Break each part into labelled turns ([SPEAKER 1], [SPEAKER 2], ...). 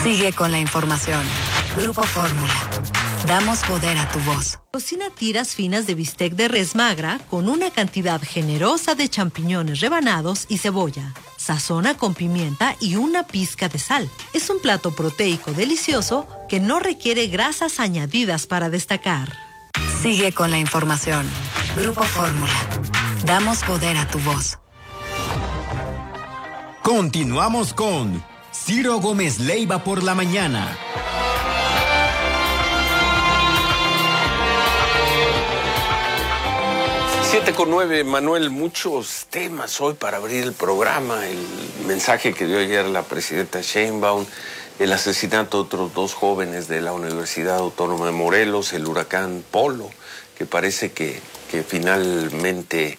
[SPEAKER 1] Sigue con la información. Grupo Fórmula. Damos poder a tu voz.
[SPEAKER 2] Cocina tiras finas de bistec de res magra con una cantidad generosa de champiñones rebanados y cebolla. Sazona con pimienta y una pizca de sal. Es un plato proteico delicioso que no requiere grasas añadidas para destacar.
[SPEAKER 1] Sigue con la información. Grupo Fórmula. Damos poder a tu voz.
[SPEAKER 3] Continuamos con Ciro Gómez Leiva por la mañana.
[SPEAKER 4] 7:09, Manuel, muchos temas hoy para abrir el programa. El mensaje que dio ayer la presidenta Sheinbaum, el asesinato de otros 2 jóvenes de la Universidad Autónoma de Morelos, el huracán Polo, que parece que finalmente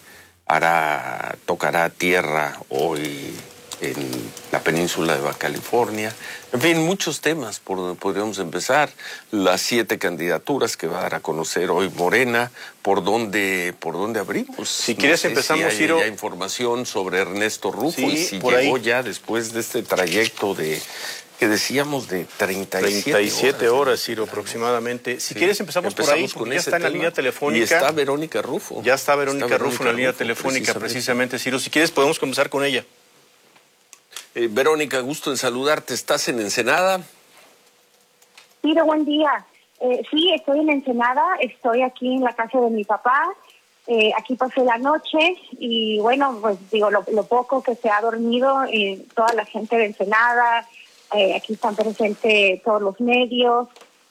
[SPEAKER 4] tocará tierra hoy en la península de Baja California. En fin, muchos temas por donde podríamos empezar. Las 7 candidaturas que va a dar a conocer hoy Morena. ¿Por dónde abrimos?
[SPEAKER 5] Si quieres empezamos,
[SPEAKER 4] si
[SPEAKER 5] Ciro.
[SPEAKER 4] hay ya información sobre Ernesto Rufo,
[SPEAKER 5] Sí,
[SPEAKER 4] y si
[SPEAKER 5] por
[SPEAKER 4] llegó
[SPEAKER 5] ahí.
[SPEAKER 4] ya después de este trayecto que decíamos de
[SPEAKER 5] 37 horas, Ciro, aproximadamente. Si quieres empezamos por ahí, porque ya está en la línea telefónica.
[SPEAKER 4] Y está Verónica Rufo.
[SPEAKER 5] Ya está Verónica Rufo en la línea telefónica, precisamente, Ciro. Si quieres podemos comenzar con ella.
[SPEAKER 4] Verónica, gusto en saludarte. ¿Estás en Ensenada?
[SPEAKER 6] Ciro, buen día. Sí, estoy en Ensenada, estoy aquí en la casa de mi papá. Aquí pasé la noche y bueno, pues digo, lo poco que se ha dormido, toda la gente de Ensenada, aquí están presentes todos los medios,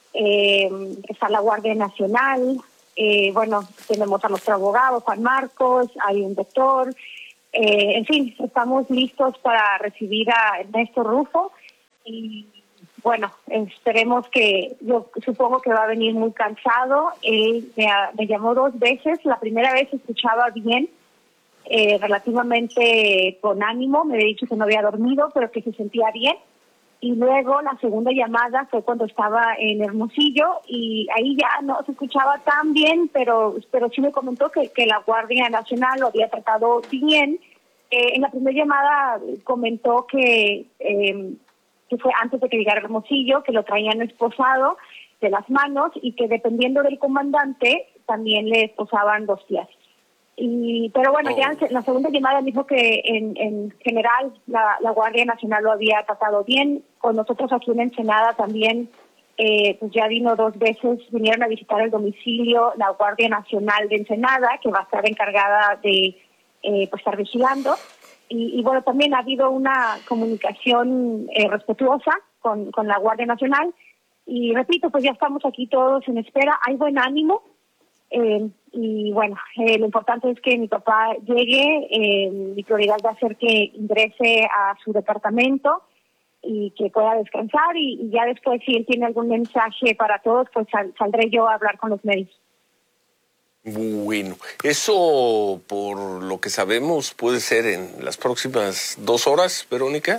[SPEAKER 6] está la Guardia Nacional, bueno, tenemos a nuestro abogado Juan Marcos, hay un doctor. En fin, estamos listos para recibir a Ernesto Rufo y bueno, esperemos yo supongo que va a venir muy cansado. Él me llamó 2 veces, la primera vez escuchaba bien, relativamente con ánimo, me había dicho que no había dormido, pero que se sentía bien. Y luego la segunda llamada fue cuando estaba en Hermosillo y ahí ya no se escuchaba tan bien, pero sí me comentó que la Guardia Nacional lo había tratado bien. En la primera llamada comentó que fue antes de que llegara a Hermosillo, que lo traían esposado de las manos y que dependiendo del comandante también le esposaban 2 pies. Pero bueno, ya en la segunda llamada dijo que en general la Guardia Nacional lo había tratado bien. Con nosotros aquí en Ensenada también, pues ya vino 2 veces, vinieron a visitar el domicilio la Guardia Nacional de Ensenada, que va a estar encargada de pues estar vigilando. Y bueno, también ha habido una comunicación respetuosa con la Guardia Nacional. Y repito, pues ya estamos aquí todos en espera, hay buen ánimo. Y bueno, lo importante es que mi papá llegue, mi prioridad va a ser que ingrese a su departamento y que pueda descansar y ya después si él tiene algún mensaje para todos, pues saldré yo a hablar con los medios.
[SPEAKER 4] Bueno, eso por lo que sabemos puede ser en las próximas 2 horas, Verónica.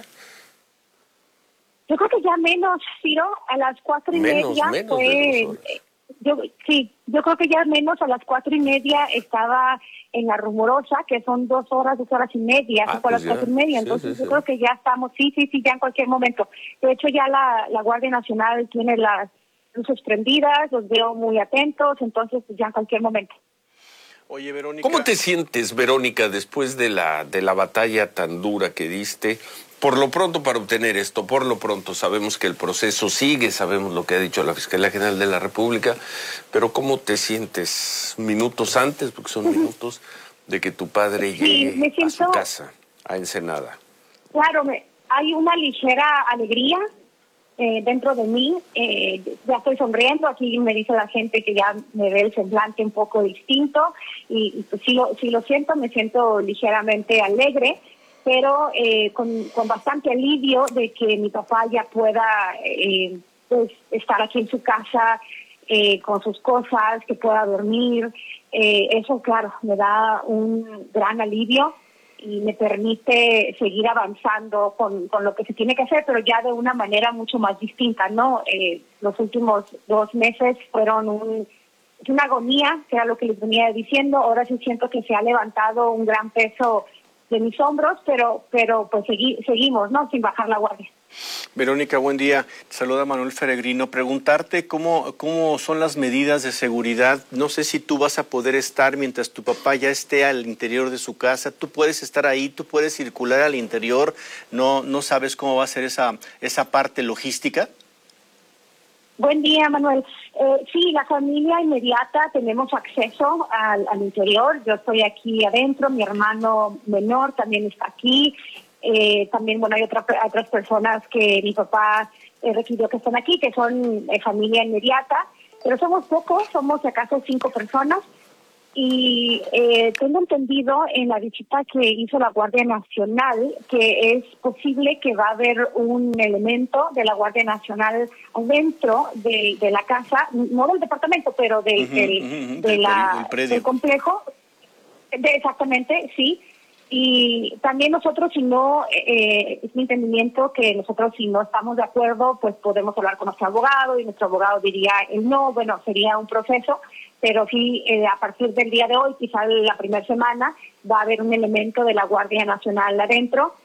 [SPEAKER 6] Yo creo que ya menos, Ciro, a las 4:30
[SPEAKER 4] menos
[SPEAKER 6] fue...
[SPEAKER 4] de 2 horas.
[SPEAKER 6] Yo creo que ya menos a las 4:30 estaba en La Rumorosa, que son 2 horas y media, fue a las 4:30, entonces yo creo que ya estamos, ya en cualquier momento. De hecho ya la Guardia Nacional tiene las luces prendidas, los veo muy atentos, entonces pues, ya en cualquier momento.
[SPEAKER 5] Oye, Verónica.
[SPEAKER 4] ¿Cómo te sientes, Verónica, después de la batalla tan dura que diste? Por lo pronto, para obtener esto, por lo pronto sabemos que el proceso sigue, sabemos lo que ha dicho la Fiscalía General de la República, pero ¿cómo te sientes minutos antes, porque son minutos, de que tu padre llegue a su casa, a Ensenada?
[SPEAKER 6] Claro, hay una ligera alegría dentro de mí, ya estoy sonriendo, aquí me dice la gente que ya me ve el semblante un poco distinto y pues sí lo siento, me siento ligeramente alegre, pero con bastante alivio de que mi papá ya pueda pues estar aquí en su casa con sus cosas, que pueda dormir. Eso, claro, me da un gran alivio y me permite seguir avanzando con lo que se tiene que hacer, pero ya de una manera mucho más distinta, ¿no? Los últimos 2 meses fueron una agonía, que era lo que les venía diciendo. Ahora sí siento que se ha levantado un gran peso de mis hombros, pero pues seguimos, ¿no? Sin bajar la guardia.
[SPEAKER 5] Verónica, buen día. Saluda Manuel Feregrino. Preguntarte cómo son las medidas de seguridad. No sé si tú vas a poder estar mientras tu papá ya esté al interior de su casa. Tú puedes estar ahí, tú puedes circular al interior. ¿No sabes cómo va a ser esa parte logística?
[SPEAKER 6] Buen día, Manuel. Sí, la familia inmediata tenemos acceso al interior. Yo estoy aquí adentro, mi hermano menor también está aquí. También, bueno, hay otras personas que mi papá requirió que están aquí, que son familia inmediata, pero somos pocos, somos acaso 5 personas. Y tengo entendido en la visita que hizo la Guardia Nacional que es posible que va a haber un elemento de la Guardia Nacional adentro de la casa, no del departamento, pero del complejo. Exactamente, sí. Y también nosotros, si no, es mi entendimiento que nosotros si no estamos de acuerdo, pues podemos hablar con nuestro abogado y nuestro abogado diría no, bueno, sería un proceso, pero sí, a partir del día de hoy, quizás la primera semana, va a haber un elemento de la Guardia Nacional adentro.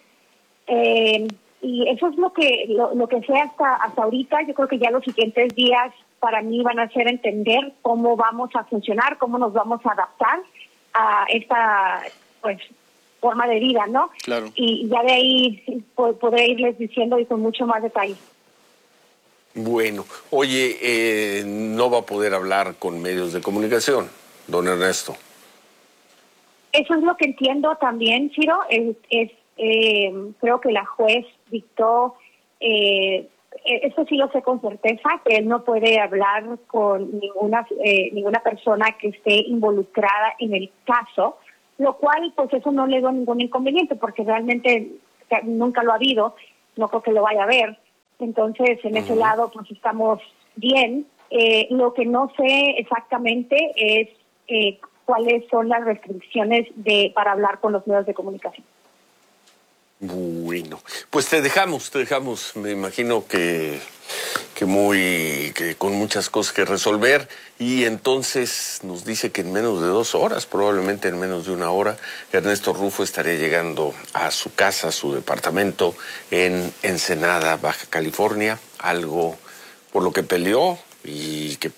[SPEAKER 6] Y eso es lo que sé hasta ahorita. Yo creo que ya los siguientes días para mí van a ser entender cómo vamos a funcionar, cómo nos vamos a adaptar a esta, pues, forma de vida, ¿no?
[SPEAKER 5] Claro.
[SPEAKER 6] Y ya de ahí podré irles diciendo y con mucho más detalle.
[SPEAKER 4] Bueno, oye, no va a poder hablar con medios de comunicación, don Ernesto.
[SPEAKER 6] Eso es lo que entiendo también, Ciro. Creo que la juez dictó, eso sí lo sé con certeza, que él no puede hablar con ninguna persona que esté involucrada en el caso, lo cual, pues eso no le da ningún inconveniente, porque realmente nunca lo ha habido, no creo que lo vaya a ver. Entonces, en ese lado, pues estamos bien. Lo que no sé exactamente es cuáles son las restricciones para hablar con los medios de comunicación.
[SPEAKER 4] Bueno, pues te dejamos, me imagino que con muchas cosas que resolver, y entonces nos dice que en menos de 2 horas, probablemente en menos de 1 hora, Ernesto Rufo estaría llegando a su casa, a su departamento en Ensenada, Baja California, algo por lo que peleó y que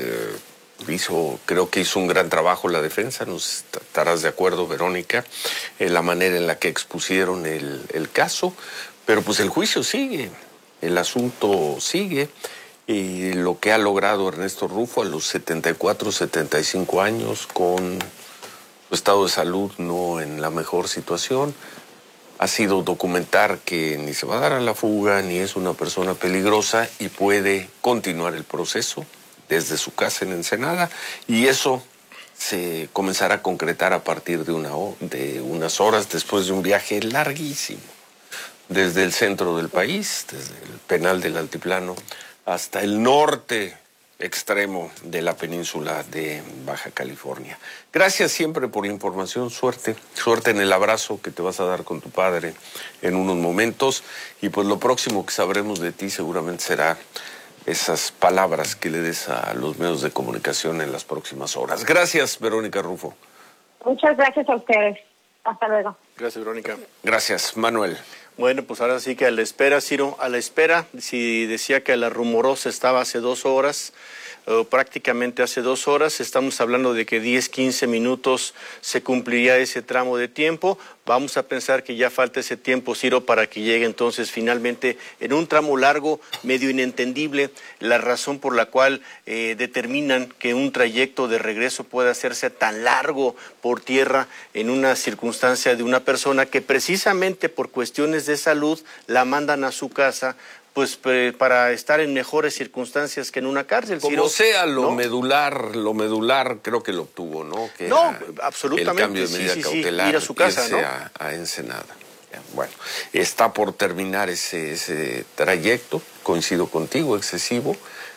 [SPEAKER 4] creo que hizo un gran trabajo la defensa. Nos estarás de acuerdo, Verónica, en la manera en la que expusieron el caso, pero pues el juicio sigue, el asunto sigue, y lo que ha logrado Ernesto Rufo a los 74, 75 años, con su estado de salud no en la mejor situación, ha sido documentar que ni se va a dar a la fuga, ni es una persona peligrosa y puede continuar el proceso desde su casa en Ensenada, y eso se comenzará a concretar a partir de unas horas después de un viaje larguísimo, desde el centro del país, desde el penal del Altiplano, hasta el norte extremo de la península de Baja California. Gracias siempre por la información, suerte en el abrazo que te vas a dar con tu padre en unos momentos, y pues lo próximo que sabremos de ti seguramente será esas palabras que le des a los medios de comunicación en las próximas horas. Gracias, Verónica Rufo.
[SPEAKER 6] Muchas gracias a ustedes. Hasta luego.
[SPEAKER 5] Gracias, Verónica.
[SPEAKER 4] Gracias, Manuel.
[SPEAKER 5] Bueno, pues ahora sí que a la espera, Ciro, a la espera. Si decía que la rumorosa estaba hace 2 horas, prácticamente hace 2 horas, estamos hablando de que 10, 15 minutos se cumpliría ese tramo de tiempo. Vamos a pensar que ya falta ese tiempo, Ciro, para que llegue entonces finalmente en un tramo largo, medio inentendible, la razón por la cual determinan que un trayecto de regreso puede hacerse tan largo por tierra en una circunstancia de una persona que precisamente por cuestiones de salud la mandan a su casa, pues para estar en mejores circunstancias que en una cárcel.
[SPEAKER 4] Como sea, lo medular creo que lo obtuvo, ¿no? Que
[SPEAKER 5] no, absolutamente.
[SPEAKER 4] El cambio de medida cautelar,
[SPEAKER 5] ir a su casa,
[SPEAKER 4] irse a Ensenada. Bueno, está por terminar ese trayecto, coincido contigo, excesivo,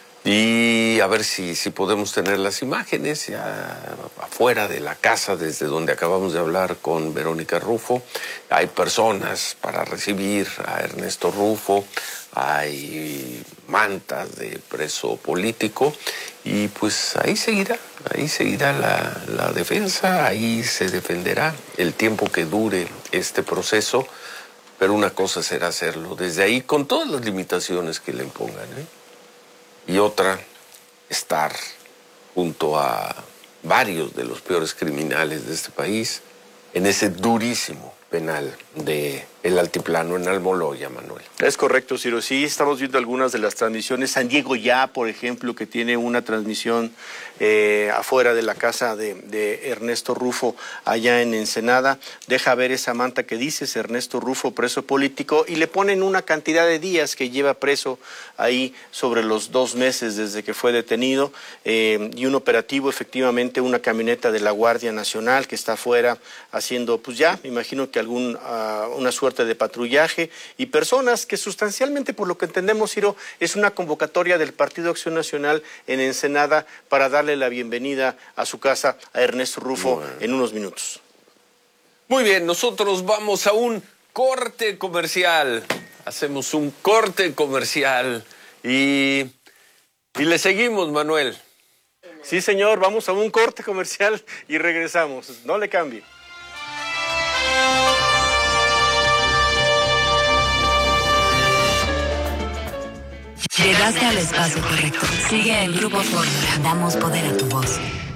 [SPEAKER 4] y a ver si podemos tener las imágenes ya afuera de la casa, desde donde acabamos de hablar con Verónica Rufo. Hay personas para recibir a Ernesto Rufo, hay mantas de preso político, y pues ahí seguirá la defensa, ahí se defenderá el tiempo que dure este proceso, pero una cosa será hacerlo desde ahí con todas las limitaciones que le impongan, y otra, estar junto a varios de los peores criminales de este país en ese durísimo penal de El Altiplano en Almoloya, Manuel.
[SPEAKER 5] Es correcto, Ciro. Sí, estamos viendo algunas de las transmisiones. San Diego Ya, por ejemplo, que tiene una transmisión afuera de la casa de Ernesto Rufo, allá en Ensenada. Deja ver esa manta que dices, Ernesto Rufo, preso político, y le ponen una cantidad de días que lleva preso ahí sobre los 2 meses desde que fue detenido, y un operativo, efectivamente, una camioneta de la Guardia Nacional que está afuera haciendo, pues ya, me imagino que una suerte de patrullaje, y personas que sustancialmente, por lo que entendemos, Ciro, es una convocatoria del Partido Acción Nacional en Ensenada para darle la bienvenida a su casa a Ernesto Rufo en unos minutos.
[SPEAKER 4] Muy bien, nosotros vamos a un corte comercial. Hacemos un corte comercial y le seguimos, Manuel.
[SPEAKER 5] Sí, señor, vamos a un corte comercial y regresamos. No le cambie.
[SPEAKER 1] Llegaste al espacio correcto. Sigue el Grupo Fórmula. Damos poder a tu voz.